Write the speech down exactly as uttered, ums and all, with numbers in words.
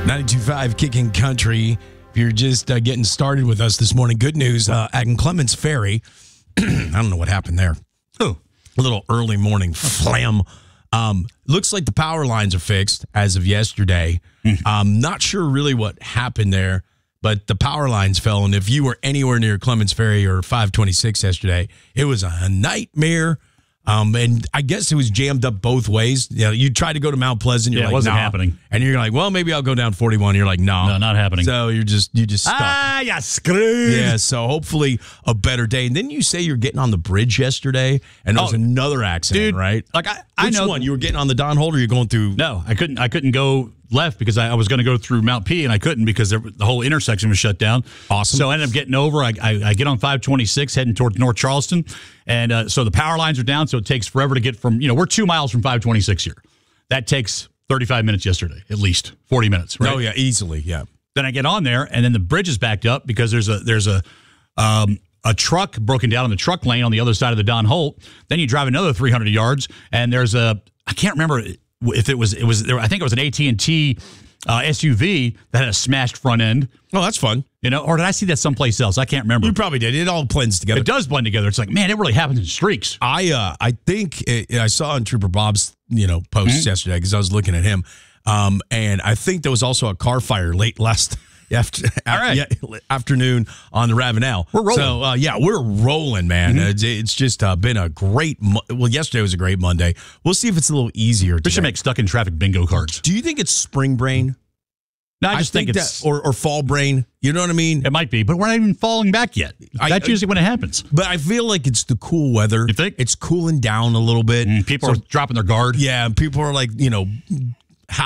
ninety-two point five Kicking Country. If you're just uh, getting started with us this morning, good news. Uh, at Clements Ferry, I don't know what happened there. Oh, a little early morning flam. Um, looks like the power lines are fixed as of yesterday. I'm not sure really what happened there, but the power lines fell. And if you were anywhere near Clements Ferry or five twenty-six yesterday, it was a nightmare. Um, and I guess it was jammed up both ways. You know, you tried to go to Mount Pleasant, you're yeah, like, it wasn't nah. happening. And you're like, well, maybe I'll go down forty-one. You're like, no, no, not happening. So you're just you just stuck. Ah, yeah, screwed. Yeah, so hopefully a better day. And then you say you're getting on the bridge yesterday, and there was oh, another accident, dude, right? Like I, I Which know one? You were getting on the Don Holt, or you're going through? No, I couldn't. I couldn't go left because I, I was going to go through Mount P, and I couldn't because there, the whole intersection was shut down. Awesome. So I ended up getting over. I, I, I get on five twenty-six heading towards North Charleston, and uh, so the power lines are down. So it takes forever to get from. You know, we're two miles from five twenty-six here. That takes thirty-five minutes yesterday, at least forty minutes. Right? Oh yeah, easily. Yeah. Then I get on there, and then the bridge is backed up because there's a there's a um, a truck broken down in the truck lane on the other side of the Don Holt. Then you drive another three hundred yards, and there's a I can't remember if it was it was there. I think it was an A T and T uh, S U V that had a smashed front end. Oh, that's fun. You know, or did I see that someplace else? I can't remember. You probably did. It all blends together. It does blend together. It's like, man, it really happens in streaks. I uh, I think it, I saw on Trooper Bob's you know posts mm-hmm. yesterday because I was looking at him, um, and I think there was also a car fire late last after, right. yeah, afternoon on the Ravenel. We're rolling. So uh, yeah, we're rolling, man. Mm-hmm. It's, it's just uh, been a great. Mo- well, yesterday was a great Monday. We'll see if it's a little easier. We should make stuck in traffic bingo cards. Do you think it's spring brain? No, I just I think, think it's that, or or fall brain. You know what I mean? It might be, but we're not even falling back yet. I, That's usually when it happens. But I feel like it's the cool weather. You think? It's cooling down a little bit. Mm, people so, are dropping their guard. Yeah, people are like, you know,